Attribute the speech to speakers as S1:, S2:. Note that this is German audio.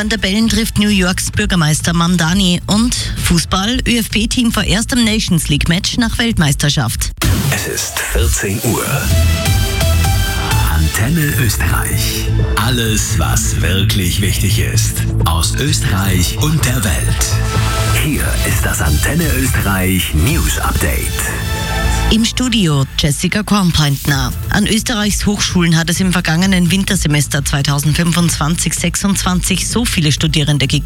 S1: Van der Bellen trifft New Yorks Bürgermeister Mamdani und Fußball, ÖFB-Team vorerst am Nations League-Match nach Weltmeisterschaft.
S2: Es ist 14 Uhr. Antenne Österreich. Alles, was wirklich wichtig ist. Aus Österreich und der Welt. Hier ist das Antenne Österreich News Update.
S1: Im Studio Jessica Kornpointner. An Österreichs Hochschulen hat es im vergangenen Wintersemester 2025/26 so viele Studierende gegeben,